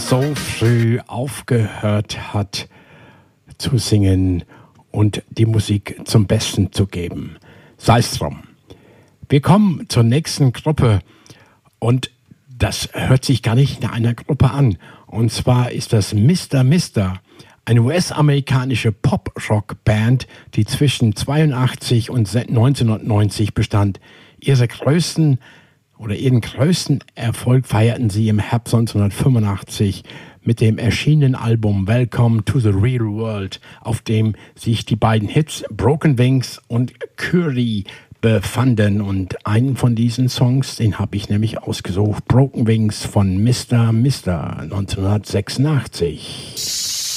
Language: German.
so früh aufgehört hat zu singen und die Musik zum Besten zu geben. Sei es drum. Wir kommen zur nächsten Gruppe und das hört sich gar nicht nach einer Gruppe an. Und zwar ist das Mr. Mister, eine US-amerikanische Pop-Rock-Band, die zwischen 82 und 1990 bestand. Ihren größten Erfolg feierten sie im Herbst 1985 mit dem erschienenen Album Welcome to the Real World, auf dem sich die beiden Hits Broken Wings und Curie befanden. Und einen von diesen Songs, den habe ich nämlich ausgesucht, Broken Wings von Mr. Mister 1986.